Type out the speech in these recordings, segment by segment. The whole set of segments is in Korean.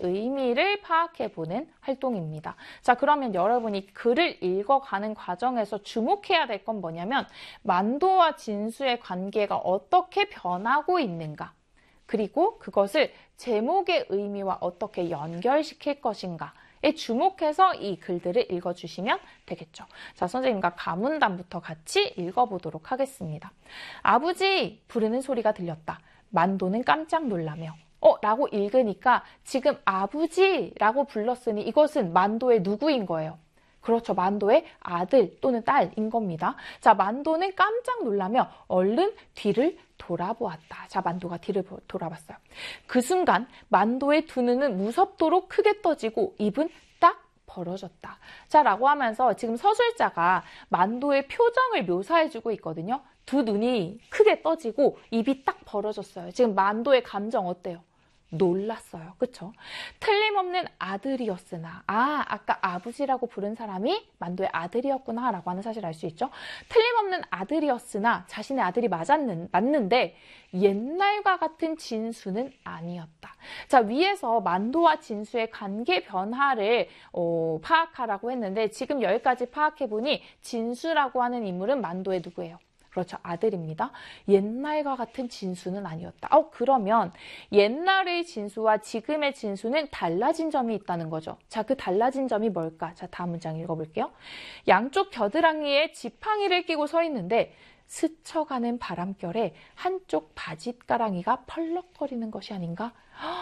의미를 파악해보는 활동입니다. 자, 그러면 여러분이 글을 읽어가는 과정에서 주목해야 될 건 뭐냐면 만도와 진수의 관계가 어떻게 변하고 있는가, 그리고 그것을 제목의 의미와 어떻게 연결시킬 것인가에 주목해서 이 글들을 읽어주시면 되겠죠. 자, 선생님과 가문단부터 같이 읽어보도록 하겠습니다. 아버지 부르는 소리가 들렸다. 만도는 깜짝 놀라며 라고 읽으니까 지금 아버지라고 불렀으니 이것은 만도의 누구인 거예요? 그렇죠. 만도의 아들 또는 딸인 겁니다. 자, 만도는 깜짝 놀라며 얼른 뒤를 돌아보았다. 자, 만도가 뒤를 돌아봤어요. 그 순간 만도의 두 눈은 무섭도록 크게 떠지고 입은 딱 벌어졌다. 자, 라고 하면서 지금 서술자가 만도의 표정을 묘사해주고 있거든요. 두 눈이 크게 떠지고 입이 딱 벌어졌어요. 지금 만도의 감정 어때요? 놀랐어요. 그쵸? 틀림없는 아들이었으나, 아까 아버지라고 부른 사람이 만도의 아들이었구나 라고 하는 사실을 알 수 있죠. 틀림없는 아들이었으나 자신의 아들이 맞는데 옛날과 같은 진수는 아니었다. 자, 위에서 만도와 진수의 관계 변화를 파악하라고 했는데 지금 여기까지 파악해보니 진수라고 하는 인물은 만도의 누구예요? 그렇죠. 아들입니다. 옛날과 같은 진수는 아니었다. 그러면 옛날의 진수와 지금의 진수는 달라진 점이 있다는 거죠. 자, 그 달라진 점이 뭘까? 자, 다음 문장 읽어볼게요. 양쪽 겨드랑이에 지팡이를 끼고 서 있는데 스쳐가는 바람결에 한쪽 바짓가랑이가 펄럭거리는 것이 아닌가?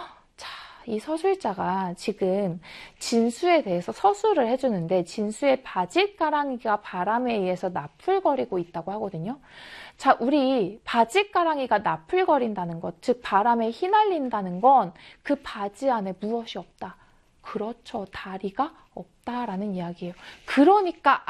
이 서술자가 지금 진수에 대해서 서술을 해주는데 진수의 바짓가랑이가 바람에 의해서 나풀거리고 있다고 하거든요. 자, 우리 바짓가랑이가 나풀거린다는 것, 즉 바람에 휘날린다는 건 그 바지 안에 무엇이 없다. 그렇죠. 다리가 없다라는 이야기예요. 그러니까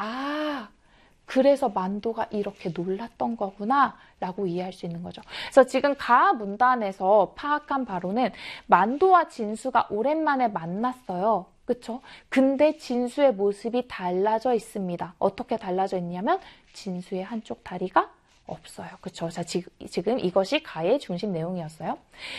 그래서 만도가 이렇게 놀랐던 거구나 라고 이해할 수 있는 거죠. 그래서 지금 가 문단에서 파악한 바로는 만도와 진수가 오랜만에 만났어요. 그쵸? 근데 진수의 모습이 달라져 있습니다. 어떻게 달라져 있냐면 진수의 한쪽 다리가 없어요. 그쵸? 자, 지금 이것이 가의 중심 내용이었어요.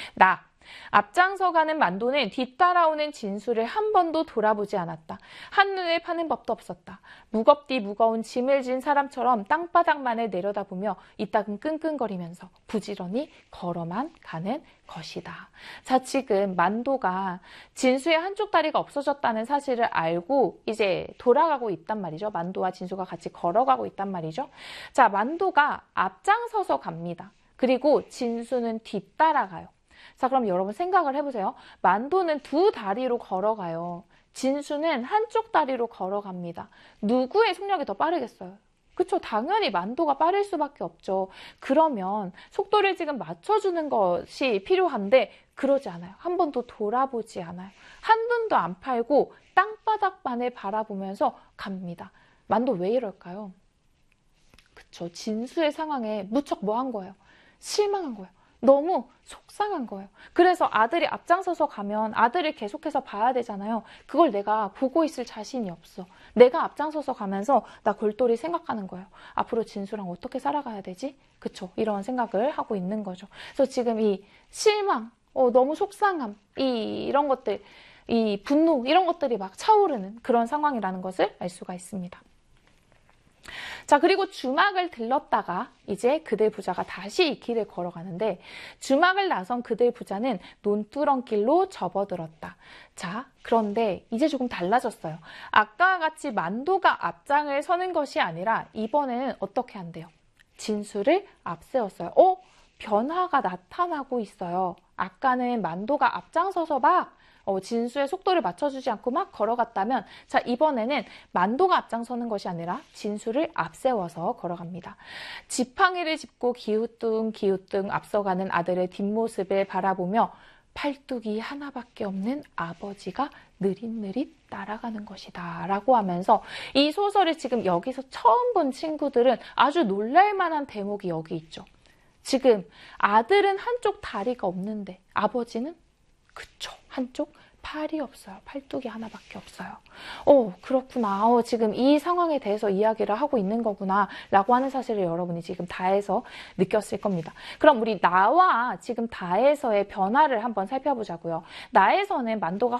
앞장서 가는 만도는 뒤따라오는 진수를 한 번도 돌아보지 않았다. 한눈에 파는 법도 없었다. 무겁디 무거운 짐을 진 사람처럼 땅바닥만을 내려다보며 이따금 끙끙거리면서 부지런히 걸어만 가는 것이다. 자, 지금 만도가 진수의 한쪽 다리가 없어졌다는 사실을 알고 이제 돌아가고 있단 말이죠. 만도와 진수가 같이 걸어가고 있단 말이죠. 자, 만도가 앞장서서 갑니다. 그리고 진수는 뒤따라가요. 자, 그럼 여러분 생각을 해보세요. 만도는 두 다리로 걸어가요. 진수는 한쪽 다리로 걸어갑니다. 누구의 속력이 더 빠르겠어요? 그쵸? 당연히 만도가 빠를 수밖에 없죠. 그러면 속도를 지금 맞춰주는 것이 필요한데 그러지 않아요. 한 번도 돌아보지 않아요. 한눈도 안 팔고 땅바닥만을 바라보면서 갑니다. 만도 왜 이럴까요? 그쵸? 진수의 상황에 무척 뭐한 거예요? 실망한 거예요. 너무 속상한 거예요. 그래서 아들이 앞장서서 가면 아들을 계속해서 봐야 되잖아요. 그걸 내가 보고 있을 자신이 없어. 내가 앞장서서 가면서 나 골똘히 생각하는 거예요. 앞으로 진수랑 어떻게 살아가야 되지? 그쵸? 이런 생각을 하고 있는 거죠. 그래서 지금 이 실망, 너무 속상함, 이런 것들, 이 분노, 이런 것들이 막 차오르는 그런 상황이라는 것을 알 수가 있습니다. 자, 그리고 주막을 들렀다가 이제 그들 부자가 다시 이 길을 걸어가는데 주막을 나선 그들 부자는 논두렁길로 접어들었다. 자, 그런데 이제 조금 달라졌어요. 아까와 같이 만도가 앞장을 서는 것이 아니라 이번에는 어떻게 한대요? 진수를 앞세웠어요. 변화가 나타나고 있어요. 아까는 만도가 앞장서서 막 진수의 속도를 맞춰주지 않고 막 걸어갔다면 자, 이번에는 만도가 앞장서는 것이 아니라 진수를 앞세워서 걸어갑니다. 지팡이를 짚고 기우뚱 앞서가는 아들의 뒷모습을 바라보며 팔뚝이 하나밖에 없는 아버지가 느릿느릿 날아가는 것이다 라고 하면서 이 소설을 지금 여기서 처음 본 친구들은 아주 놀랄만한 대목이 여기 있죠. 지금 아들은 한쪽 다리가 없는데 아버지는 그쵸, 한쪽 팔이 없어요. 팔뚝이 하나밖에 없어요. 그렇구나. 지금 이 상황에 대해서 이야기를 하고 있는 거구나 라고 하는 사실을 여러분이 지금 다에서 느꼈을 겁니다. 그럼 우리 나와 지금 다에서의 변화를 한번 살펴보자고요. 나에서는 만도가